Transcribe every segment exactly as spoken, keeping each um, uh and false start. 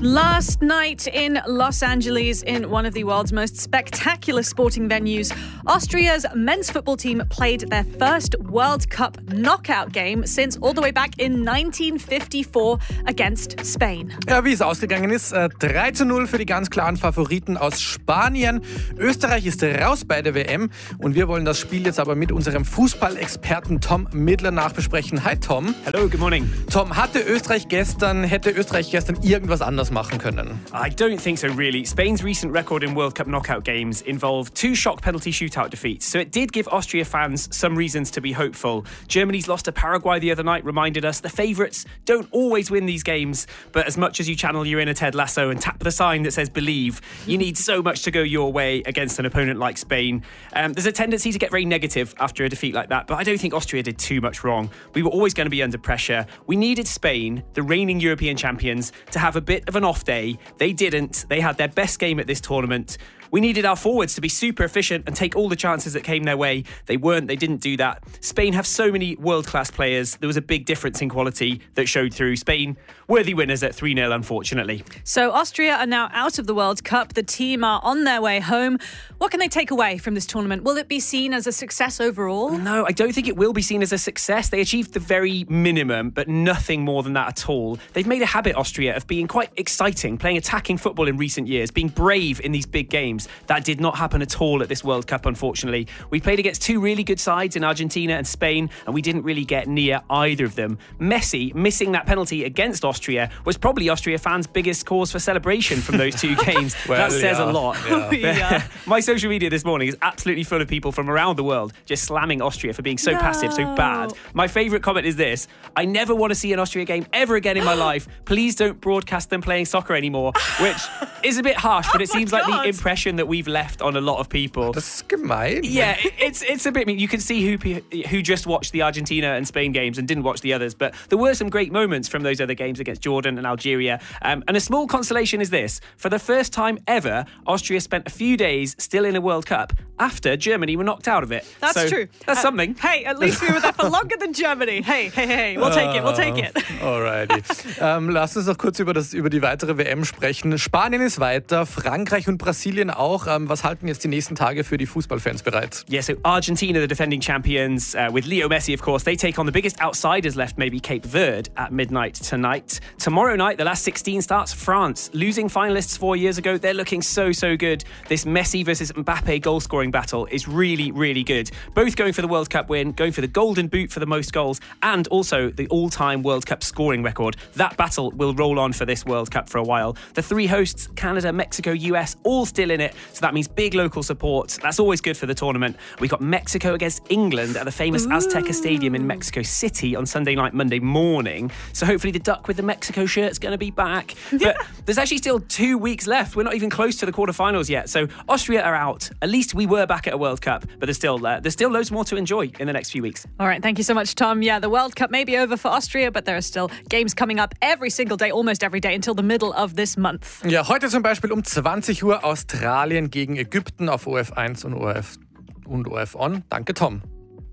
Last night in Los Angeles, in one of the world's most spectacular sporting venues, Austria's men's football team played their first World Cup knockout game since all the way back in nineteen fifty-four against Spain. Ja, wie es ausgegangen ist, drei zu null für die ganz klaren Favoriten aus Spanien. Österreich ist raus bei der W M und wir wollen das Spiel jetzt aber mit unserem Fußballexperten Tom Midler nachbesprechen. Hi Tom. Hello, good morning. Tom, hatte Österreich gestern, hätte Österreich gestern irgendwas anders machen können? I don't think so, really. Spain's recent record in World Cup knockout games involved two shock penalty shootout defeats, so it did give Austria fans some reasons to be hopeful. Germany's loss to Paraguay the other night reminded us the favourites don't always win these games, but as much as you channel your inner Ted Lasso and tap the sign that says believe, you need so much to go your way against an opponent like Spain. Um, there's a tendency to get very negative after a defeat like that, but I don't think Austria did too much wrong. We were always going to be under pressure. We needed Spain, the reigning European champions, to have a bit of an off day. They didn't. They had their best game at this tournament. We needed our forwards to be super efficient and take all the chances that came their way. They weren't. They didn't do that. Spain have so many world-class players. There was a big difference in quality that showed through. Spain, worthy winners at three nil, unfortunately. So Austria are now out of the World Cup. The team are on their way home. What can they take away from this tournament? Will it be seen as a success overall? No, I don't think it will be seen as a success. They achieved the very minimum, but nothing more than that at all. They've made a habit, Austria, of being quite exciting, playing attacking football in recent years, being brave in these big games. That did not happen at all at this World Cup, unfortunately. We played against two really good sides in Argentina and Spain, and we didn't really get near either of them. Messi missing that penalty against Austria was probably Austria fans' biggest cause for celebration from those two games. Well, that says yeah. a lot. Yeah. Yeah. My social media this morning is absolutely full of people from around the world just slamming Austria for being so No. passive, so bad. My favourite comment is this: I never want to see an Austria game ever again in my life. Please don't broadcast them playing soccer anymore, which is a bit harsh, but it Oh my seems like God. the impression that we've left on a lot of people. Das ist gemein. Yeah, it- it's it's a bit mean. You can see who pe- who just watched the Argentina and Spain games and didn't watch the others, but there were some great moments from those other games against Jordan and Algeria. Um, and a small consolation is this: for the first time ever, Austria spent a few days still in a World Cup after Germany were knocked out of it. That's So true. That's Uh, something. Hey, at least we were there for longer than Germany. Hey, hey, hey, we'll take it, we'll take it. Alrighty. ähm, lass uns noch kurz über, das, über die weitere W M sprechen. Spanien ist weiter, Frankreich und Brasilien auch. Ähm, was halten jetzt die nächsten Tage für die Fußballfans bereit? Yeah, so Argentina, the defending champions, uh, with Leo Messi, of course, they take on the biggest outsiders left, maybe Cape Verde, at midnight tonight. Tomorrow night, the last sixteen starts. France, losing finalists four years ago, they're looking so, so good. This Messi versus Mbappe goal-scoring battle is really, really good. Both going for the World Cup win, going for the golden boot for the most goals, and also the all-time World Cup scoring record. That battle will roll on for this World Cup for a while. The three hosts, Canada, Mexico, U S, all still in it, so that means big local support. That's always good for the tournament. We got Mexico against England at the famous Ooh. Azteca Stadium in Mexico City on Sunday night, Monday morning. So hopefully the duck with the Mexico shirt's going to be back. But there's actually still two weeks left. We're not even close to the quarterfinals yet. So Austria are out. At least we were back at a World Cup, but there's still uh, there's still loads more to enjoy in the next few weeks. All right, thank you so much, Tom. Yeah, the World Cup may be over for Austria, but there are still games coming up every single day, almost every day, until the middle of this month. Ja, heute zum Beispiel um zwanzig Uhr Australien gegen Ägypten auf O F eins und O R F, und O R F On. Danke, Tom.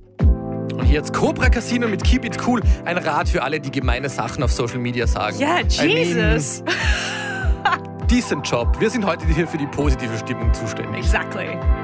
Und hier jetzt Cobra Casino mit Keep It Cool. Ein Rat für alle, die gemeine Sachen auf Social Media sagen. Yeah, Jesus. I mean, decent Job. Wir sind heute hier für die positive Stimmung zuständig. Exactly.